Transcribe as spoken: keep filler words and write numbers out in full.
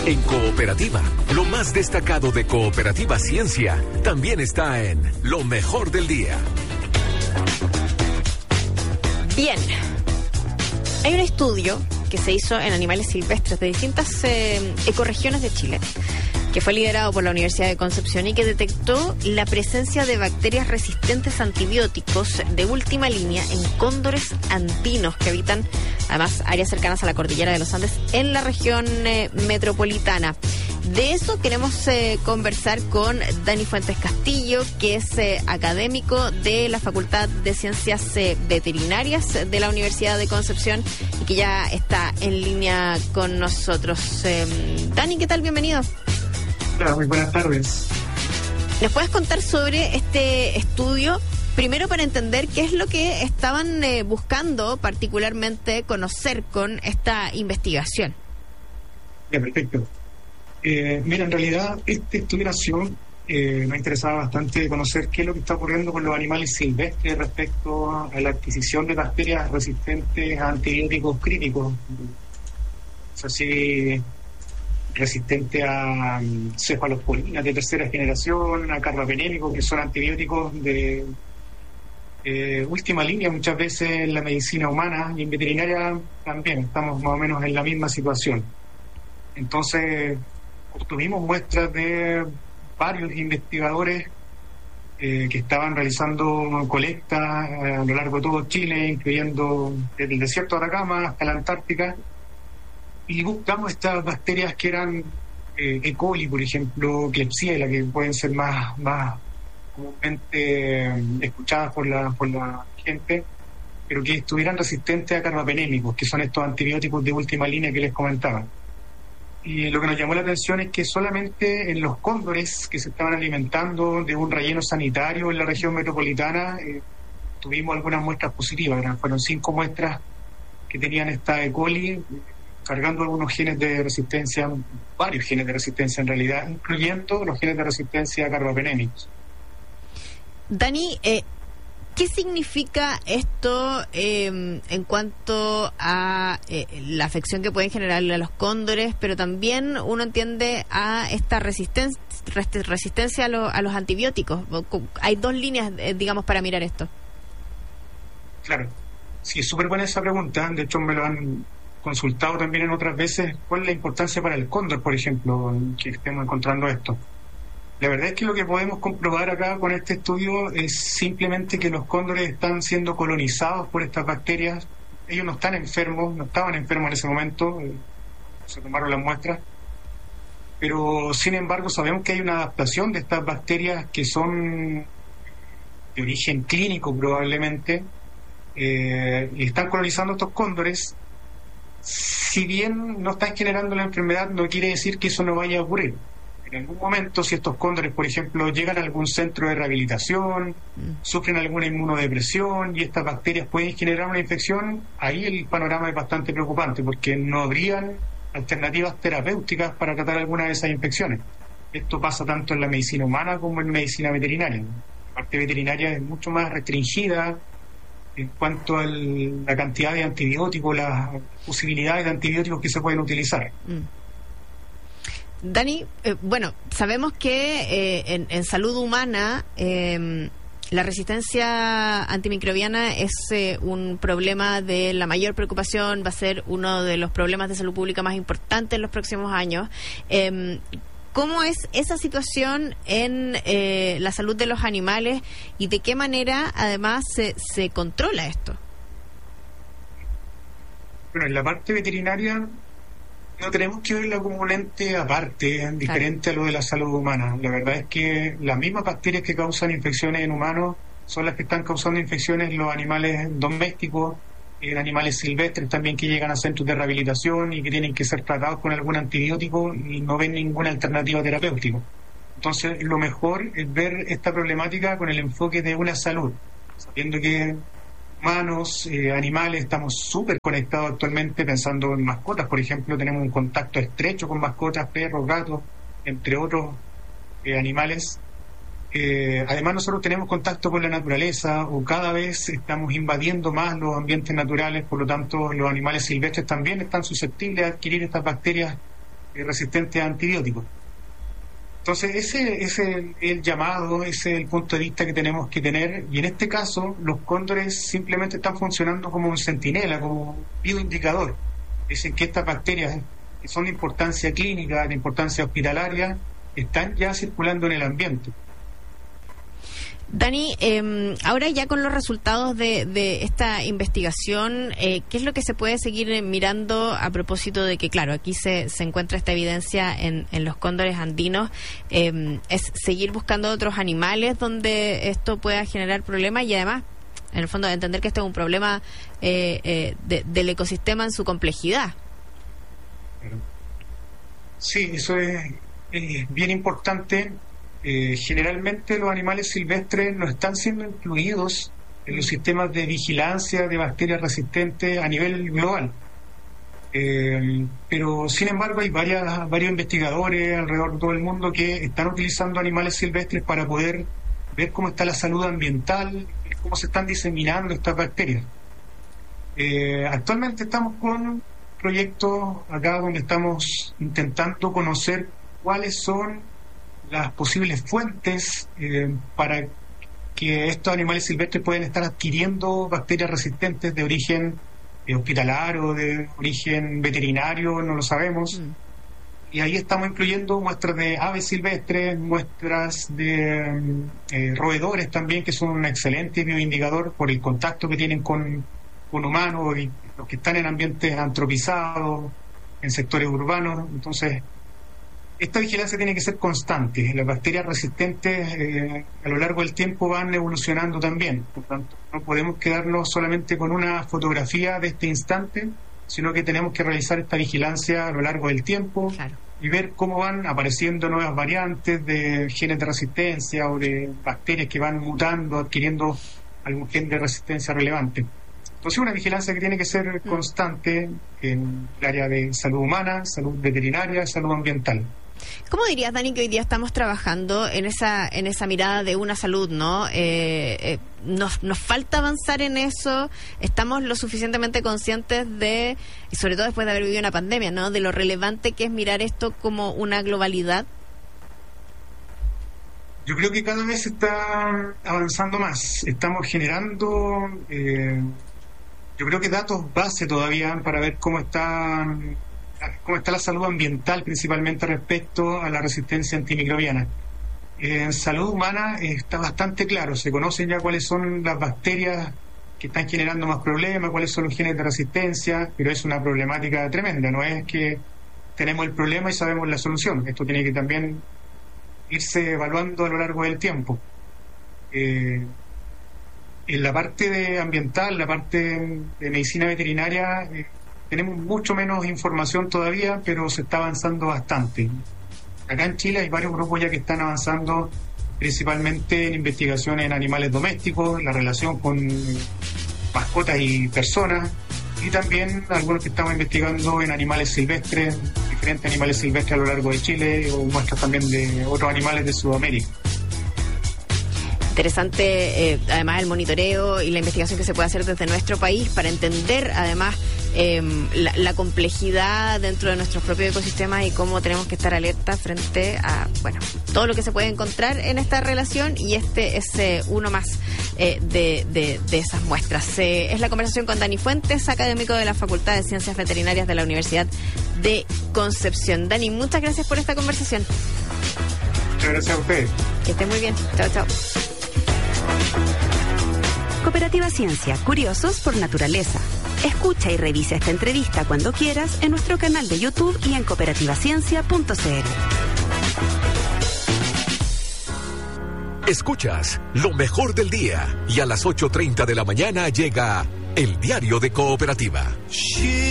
En Cooperativa, lo más destacado de Cooperativa Ciencia también está en Lo Mejor del Día. Bien, hay un estudio que se hizo en animales silvestres de distintas eh, ecorregiones de Chile, que fue liderado por la Universidad de Concepción y que detectó la presencia de bacterias resistentes a antibióticos de última línea en cóndores andinos que habitan además áreas cercanas a la cordillera de los Andes en la región eh, metropolitana. De eso queremos eh, conversar con Dani Fuentes Castillo, que es eh, académico de la Facultad de Ciencias eh, Veterinarias de la Universidad de Concepción y que ya está en línea con nosotros. Eh, Dani, ¿qué tal? Bienvenido. Hola, muy buenas tardes. ¿Nos puedes contar sobre este estudio? Primero, para entender qué es lo que estaban eh, buscando particularmente conocer con esta investigación. Ya, perfecto. Eh, mira, en realidad, esta estudio nació, eh, me interesaba bastante conocer qué es lo que está ocurriendo con los animales silvestres respecto a la adquisición de bacterias resistentes a antibióticos críticos. O sea, sí, resistente a um, cefalosporinas de tercera generación, a carbapenémicos, que son antibióticos de eh, última línea muchas veces en la medicina humana, y en veterinaria también estamos más o menos en la misma situación. Entonces obtuvimos muestras de varios investigadores eh, que estaban realizando colectas eh, a lo largo de todo Chile, incluyendo desde el desierto de Atacama hasta la Antártica, y buscamos estas bacterias que eran eh, E. coli, por ejemplo, Klebsiella, que pueden ser más, más comúnmente eh, escuchadas por la, por la gente, pero que estuvieran resistentes a carbapenémicos, que son estos antibióticos de última línea que les comentaba. Y lo que nos llamó la atención es que solamente en los cóndores que se estaban alimentando de un relleno sanitario en la región metropolitana eh, tuvimos algunas muestras positivas. Eran, fueron cinco muestras que tenían esta E. coli, cargando algunos genes de resistencia, varios genes de resistencia en realidad, incluyendo los genes de resistencia a carbapenémicos. Dani, eh, ¿qué significa esto eh, en cuanto a eh, la afección que pueden generarle a los cóndores, pero también uno entiende a esta resistencia, resistencia a, lo, a los antibióticos? Hay dos líneas, eh, digamos, para mirar esto. Claro, sí, es súper buena esa pregunta. De hecho, me lo han consultado también en otras veces. ¿Cuál es la importancia para el cóndor, por ejemplo, que estemos encontrando esto? La verdad es que lo que podemos comprobar acá con este estudio es simplemente que los cóndores están siendo colonizados por estas bacterias. Ellos no están enfermos, no estaban enfermos en ese momento, eh, se tomaron las muestras, pero sin embargo sabemos que hay una adaptación de estas bacterias que son de origen clínico probablemente, eh, y están colonizando estos cóndores. Si bien no están generando la enfermedad, no quiere decir que eso no vaya a ocurrir. En algún momento, si estos cóndores, por ejemplo, llegan a algún centro de rehabilitación, mm. sufren alguna inmunodepresión y estas bacterias pueden generar una infección, ahí el panorama es bastante preocupante porque no habrían alternativas terapéuticas para tratar alguna de esas infecciones. Esto pasa tanto en la medicina humana como en medicina veterinaria. La parte veterinaria es mucho más restringida en cuanto a la cantidad de antibióticos, las posibilidades de antibióticos que se pueden utilizar. Mm. Dani, eh, bueno, sabemos que eh, en, en salud humana eh, la resistencia antimicrobiana es eh, un problema de la mayor preocupación, va a ser uno de los problemas de salud pública más importantes en los próximos años. Eh, ¿Cómo es esa situación en eh, la salud de los animales y de qué manera además se, se controla esto? Bueno, en la parte veterinaria no tenemos que verla como un ente aparte, diferente claro. a lo de la salud humana. La verdad es que las mismas bacterias que causan infecciones en humanos son las que están causando infecciones en los animales domésticos, en animales silvestres también que llegan a centros de rehabilitación y que tienen que ser tratados con algún antibiótico y no ven ninguna alternativa terapéutica. Entonces, lo mejor es ver esta problemática con el enfoque de una salud, sabiendo que humanos, eh, animales, estamos súper conectados actualmente, pensando en mascotas, por ejemplo, tenemos un contacto estrecho con mascotas, perros, gatos, entre otros eh, animales. Eh, además, nosotros tenemos contacto con la naturaleza, o cada vez estamos invadiendo más los ambientes naturales, por lo tanto, los animales silvestres también están susceptibles a adquirir estas bacterias eh, resistentes a antibióticos. Entonces, ese, ese es el llamado, ese es el punto de vista que tenemos que tener, y en este caso los cóndores simplemente están funcionando como un centinela, como un bioindicador. Dicen que estas bacterias, que son de importancia clínica, de importancia hospitalaria, están ya circulando en el ambiente. Dani, eh, ahora ya con los resultados de, de esta investigación, eh, ¿qué es lo que se puede seguir mirando a propósito de que, claro, aquí se, se encuentra esta evidencia en, en los cóndores andinos? Eh, ¿Es seguir buscando otros animales donde esto pueda generar problemas y además, en el fondo, entender que este es un problema eh, eh, de, del ecosistema en su complejidad? Sí, eso es, es bien importante. Eh, generalmente los animales silvestres no están siendo incluidos en los sistemas de vigilancia de bacterias resistentes a nivel global. Eh, pero sin embargo hay varias, varios investigadores alrededor de todo el mundo que están utilizando animales silvestres para poder ver cómo está la salud ambiental, cómo se están diseminando estas bacterias. Eh, actualmente estamos con proyectos acá donde estamos intentando conocer cuáles son las posibles fuentes eh, para que estos animales silvestres puedan estar adquiriendo bacterias resistentes de origen eh, hospitalario, de origen veterinario, no lo sabemos. Mm. Y ahí estamos incluyendo muestras de aves silvestres, muestras de eh, roedores también, que son un excelente bioindicador por el contacto que tienen con, con humanos y los que están en ambientes antropizados, en sectores urbanos. Entonces, esta vigilancia tiene que ser constante. Las bacterias resistentes eh, a lo largo del tiempo van evolucionando también. Por tanto, no podemos quedarnos solamente con una fotografía de este instante, sino que tenemos que realizar esta vigilancia a lo largo del tiempo. Claro. Y ver cómo van apareciendo nuevas variantes de genes de resistencia o de bacterias que van mutando, adquiriendo algún gen de resistencia relevante. Entonces, una vigilancia que tiene que ser constante en el área de salud humana, salud veterinaria, salud ambiental. ¿Cómo dirías, Dani, que hoy día estamos trabajando en esa en esa mirada de una salud, ¿no? Eh, eh, nos, nos falta avanzar en eso, estamos lo suficientemente conscientes de, y sobre todo después de haber vivido una pandemia, ¿no?, de lo relevante que es mirar esto como una globalidad. Yo creo que cada vez se está avanzando más, estamos generando, eh, yo creo que datos base todavía para ver cómo están... cómo está la salud ambiental, principalmente respecto a la resistencia antimicrobiana. En salud humana está bastante claro, se conocen ya cuáles son las bacterias que están generando más problemas, cuáles son los genes de resistencia, pero es una problemática tremenda, no es que tenemos el problema y sabemos la solución, esto tiene que también irse evaluando a lo largo del tiempo. Eh, en la parte de ambiental, la parte de medicina veterinaria, eh, tenemos mucho menos información todavía, pero se está avanzando bastante. Acá en Chile hay varios grupos ya que están avanzando principalmente en investigaciones en animales domésticos, la relación con mascotas y personas, y también algunos que estamos investigando en animales silvestres, diferentes animales silvestres a lo largo de Chile, o muestras también de otros animales de Sudamérica. Interesante, eh, además, el monitoreo y la investigación que se puede hacer desde nuestro país para entender, además, eh, la, la complejidad dentro de nuestros propios ecosistemas y cómo tenemos que estar alerta frente a, bueno, todo lo que se puede encontrar en esta relación, y este es eh, uno más eh, de, de, de esas muestras. Eh, es la conversación con Dani Fuentes, académico de la Facultad de Ciencias Veterinarias de la Universidad de Concepción. Dani, muchas gracias por esta conversación. Muchas gracias a ustedes. Que esté muy bien. Chao, chao. Cooperativa Ciencia, curiosos por naturaleza. Escucha y revisa esta entrevista cuando quieras en nuestro canal de YouTube y en cooperativa ciencia punto c l. Escuchas lo mejor del día y a las ocho treinta de la mañana llega El Diario de Cooperativa.